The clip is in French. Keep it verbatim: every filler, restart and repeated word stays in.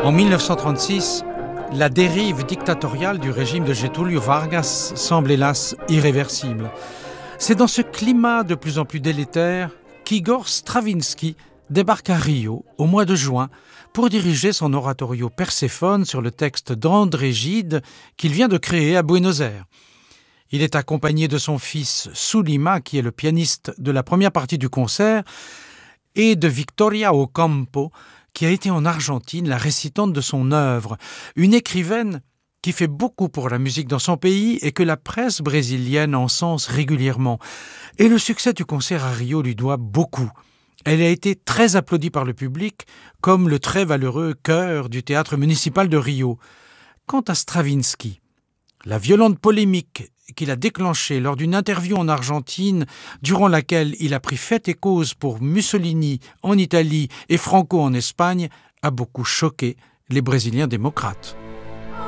En mille neuf cent trente-six, la dérive dictatoriale du régime de Getúlio Vargas semble hélas irréversible. C'est dans ce climat de plus en plus délétère qu'Igor Stravinsky débarque à Rio au mois de juin pour diriger son oratorio Perséphone sur le texte d'André Gide qu'il vient de créer à Buenos Aires. Il est accompagné de son fils Sulima, qui est le pianiste de la première partie du concert, et de Victoria Ocampo, qui a été en Argentine la récitante de son œuvre, une écrivaine qui fait beaucoup pour la musique dans son pays et que la presse brésilienne encense régulièrement. Et le succès du concert à Rio lui doit beaucoup. Elle a été très applaudie par le public, comme le très valeureux chœur du théâtre municipal de Rio. Quant à Stravinsky, la violente polémique qu'il a déclenchée lors d'une interview en Argentine, durant laquelle il a pris fait et cause pour Mussolini en Italie et Franco en Espagne, a beaucoup choqué les Brésiliens démocrates.